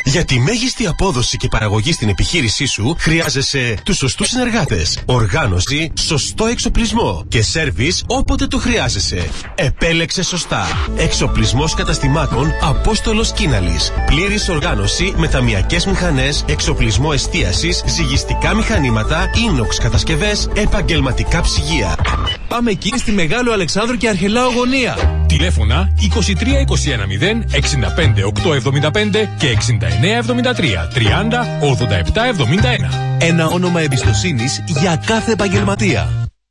Για τη μέγιστη απόδοση και παραγωγή στην επιχείρησή σου χρειάζεσαι τους σωστούς συνεργάτες, οργάνωση, σωστό εξοπλισμό και σέρβις όποτε το χρειάζεσαι. Επέλεξε σωστά. Εξοπλισμός καταστημάτων Απόστολος Κίναλης. Πλήρης οργάνωση με ταμιακές μηχανές, εξοπλισμό εστίασης, ζυγιστικά μηχανήματα, ίνοξ κατασκευές, επαγγελματικά ψυγεία. Πάμε εκεί στη Μεγάλο Αλεξάνδρου και Αρχελάου γωνία. Τηλέφωνα 23 21 0 65 875 και 69 73 30 87 71. Ένα όνομα εμπιστοσύνης για κάθε επαγγελματία.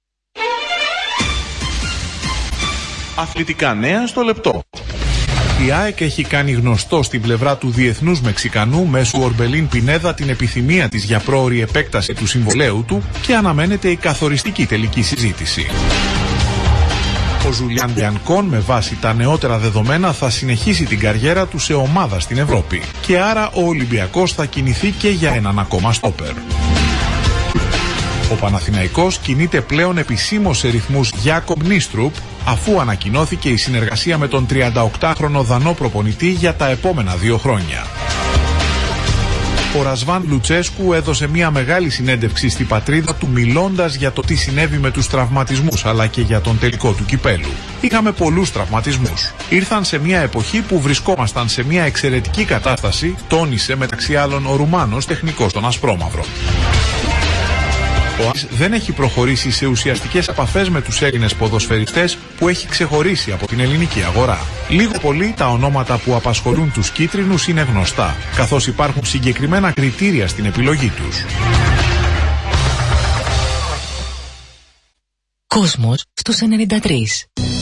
Αθλητικά νέα στο λεπτό. Η ΑΕΚ έχει κάνει γνωστό στην πλευρά του διεθνούς Μεξικανού μέσου Ορμπελίν Πινέδα την επιθυμία της για πρόωρη επέκταση του συμβολαίου του και αναμένεται η καθοριστική τελική συζήτηση. Ο Ζουλιάν Μπιανκόν με βάση τα νεότερα δεδομένα θα συνεχίσει την καριέρα του σε ομάδα στην Ευρώπη και άρα ο Ολυμπιακός θα κινηθεί και για έναν ακόμα στόπερ. Ο Παναθηναϊκός κινείται πλέον επισήμως σε ρυθμούς Γιάκομ Νίστρουπ αφού ανακοινώθηκε η συνεργασία με τον 38χρονο Δανό προπονητή για τα επόμενα 2 χρόνια. Ο Ρασβάν Λουτσέσκου έδωσε μια μεγάλη συνέντευξη στη πατρίδα του μιλώντας για το τι συνέβη με τους τραυματισμούς αλλά και για τον τελικό του κυπέλου. Είχαμε πολλούς τραυματισμούς. Ήρθαν σε μια εποχή που βρισκόμασταν σε μια εξαιρετική κατάσταση, τόνισε μεταξύ άλλων ο Ρουμάνος τεχνικός των Ασπρόμαυρων. Ο ΑΣ δεν έχει προχωρήσει σε ουσιαστικές επαφές με τους Έλληνες ποδοσφαιριστές που έχει ξεχωρίσει από την ελληνική αγορά. Λίγο πολύ τα ονόματα που απασχολούν τους κίτρινους είναι γνωστά, καθώς υπάρχουν συγκεκριμένα κριτήρια στην επιλογή τους. Κόσμος στους 93.